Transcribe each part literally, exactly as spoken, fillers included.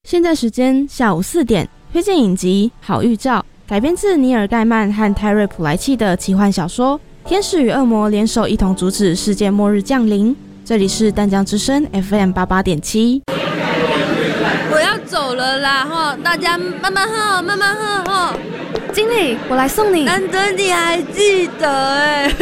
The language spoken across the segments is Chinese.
现在时间下午四点，推荐影集《好预兆》，改编自尼尔·盖曼和泰瑞·普莱契的奇幻小说。天使与恶魔联手一同阻止世界末日降临。这里是淡江之声 F M 八八点七。 我要走了啦，哈！大家慢慢喝，慢慢喝，哈！ 经理，我来送你。 难得你还记得哎。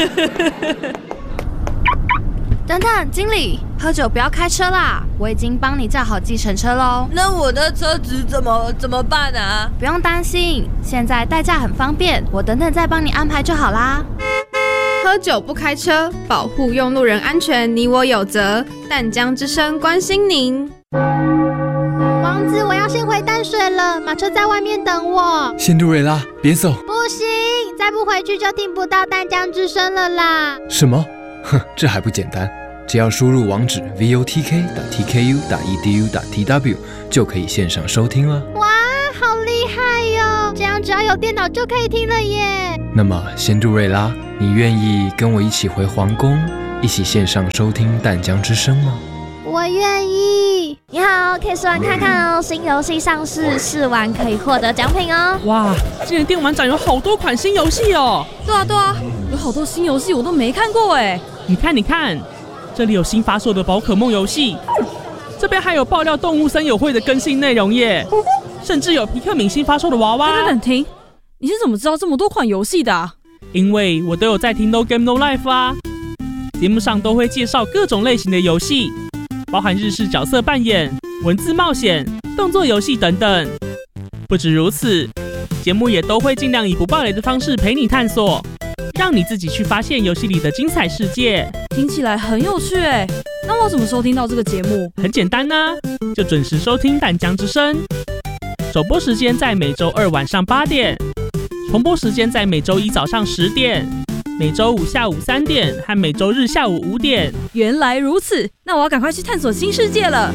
等等，经理，喝酒不要开车啦！我已经帮你叫好计程车喽。 那我的车子怎么怎么办啊？ 不用担心，现在代驾很方便，我等等再帮你安排就好啦。 喝酒不开车，保护用路人安全，你我有责。淡江之声关心您。 王子，我要先回淡水了，马车在外面等我。 仙杜瑞拉，别走！ 不行，再不回去就听不到淡江之声了啦。 什么？哼，这还不简单，只要输入网址 v o t k 点 t k u 点 e d u 点 t w 就可以线上收听了。 哇，好厉害哟！这样只要有电脑就可以听了耶。 那么，仙杜瑞拉，你愿意跟我一起回皇宫，一起线上收听淡江之声吗？ 我愿意。 你好，可以试玩看看哦，新游戏上市，试玩可以获得奖品哦。 哇，今年电玩展有好多款新游戏哦。 对啊对啊，有好多新游戏我都没看过哎。 你看你看，这里有新发售的宝可梦游戏，这边还有爆料动物森友会的更新内容耶，甚至有皮克敏新发售的娃娃。 等等停，你是怎么知道这么多款游戏的啊？ 因为我都有在听 No Game No Life 啊，节目上都会介绍各种类型的游戏，包含日式角色扮演、文字冒险、动作游戏等等。不止如此，节目也都会尽量以不爆雷的方式陪你探索，让你自己去发现游戏里的精彩世界。 听起来很有趣哎，那我怎么收听到这个节目？ 很简单啊，就准时收听淡江之声。首播时间在每周二晚上八点，重播时间在每周一早上十点，每周五下午三点和每周日下午五点。 原来如此，那我要赶快去探索新世界了。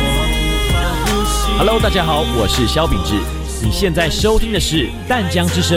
Hello， 大家好，我是萧秉治，你现在收听的是淡江之声